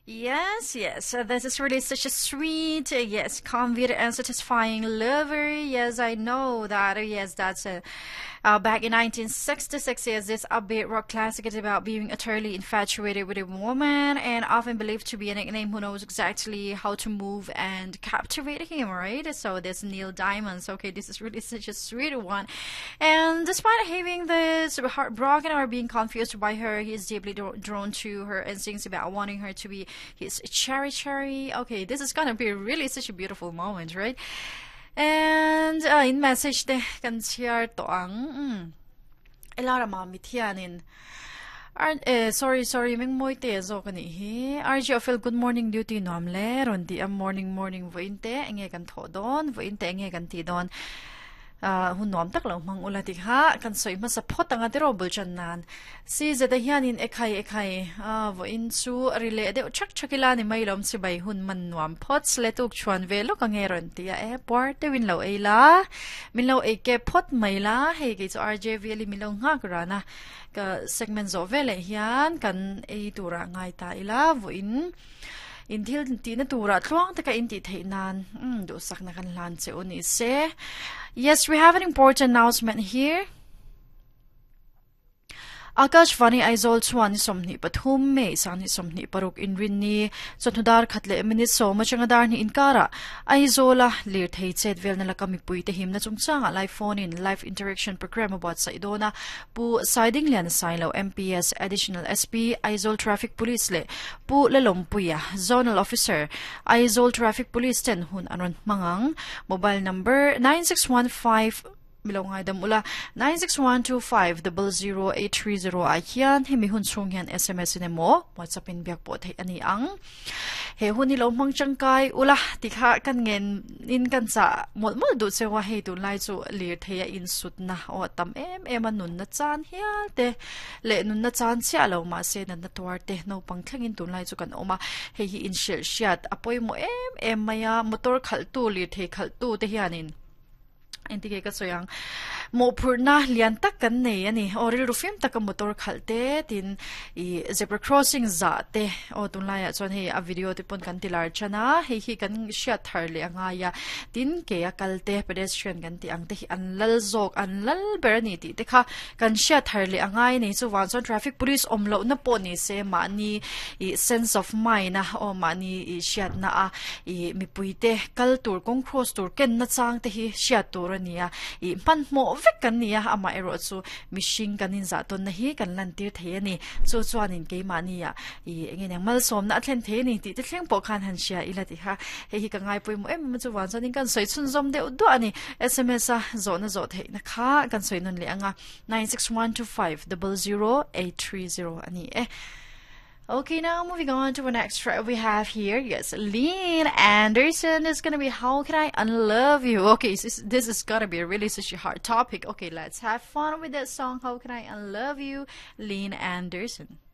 Yes, yes. This is really such a sweet, yes, confident and satisfying lover. Yes, I know that. Yes, that's back in 1966. Yes, this upbeat rock classic is about being utterly infatuated with a woman and often believed to be a nickname who knows exactly how to move and captivate him, right? So this Neil Diamonds. Okay, this is really such a sweet one. And despite having this heartbroken or being confused by her, he is deeply drawn to her instincts about wanting her to be his cherry. Okay, this is gonna be really such a beautiful moment, right? And in message de kan share to ang elara mami tianin. Sorry, meng moy te zo kani hi. RJ feel good morning duty nomle rondi am morning vointe enge kan thodon vointe enge kan ti don. Hun nom tak lang mang ulati ha kan soi ma support anga tiro bulchan nan si zeta hianin ekhai vo in chu rile de chakila ni mailom si bai hun man nuam pots letuk chuan ve lo ka ngeron tia e por te win lo eila min lo e ke pot maila he ge chu RJ veli min lo nga grana ka segment zo vele hian kan e tura ngai ta ila vo in thil ti na tura thlong ta ka in ti theinan do sak na kan lan che uni se. Yes, we have an important announcement here. Akashvani Aizol Chwani Somni Pathum Me Sani Somni Paruk in Rinni Sotudar Khatle Minute So Machangadar Ni Inkara Aizola Lir Taitset Vel Nalakami Pui Him na Chungchanga live phone in live interaction program about Saidona Pu Siding Lian Silo MPS Additional SP Aizol Traffic Police Le Pu Lalompuya Zonal Officer Aizol Traffic Police 10 Hun Aron Mangang mobile number 9615 Milongay damula 96125000830 ayan himi hun sung yan SMS ne mo WhatsApp in biak po ani ang he hun ni lomang changkai ula tikha kan ngen in kan sa mol du se wa he tu lai chu lir theya in sut na o tam em anun na chan hial te le nun na chan sia lo ma se na twar te no pang thlangin tu lai chu kan oma he hi in share shat apoi mo em maya motor khal tu lir the khal tu te hianin Inti ka soyang mo purna lian tak kan nei ani oril rufim tak motor khalte tin I zebra crossing za te o tunlaya chon he a video te pon kan tilar chana he hi kan shia thar le anga ya tin ke ya kalte pedestrian kan ti ang te hi an lal zok an lal berni ti te kha kan shia thar le anga nei chu wan son traffic police omlo na po ni se ma ni I sense of mind na o ma ni I shia na a I mi puite kal tur kong cross tur ken na chang te hi shia tur nia I pan mo vek kan nia ama ero chu mishing kanin za ton na hi kan lan tir the ni chu chuanin ke ma nia I ngeng mal som na thlen the ni ti te thleng po khan han sia ila ti ha he hi ka ngai poi mo em chu wan chanin kan soi chun zom de du ani SMS a zo na zo the na kha kan soi nun le anga 96125000830 ani Okay, now moving on to the next track we have here. Yes, Lean Anderson is gonna be How Can I Unlove You? Okay, this is gonna be really such a hard topic. Okay, let's have fun with that song, How Can I Unlove You, Lean Anderson.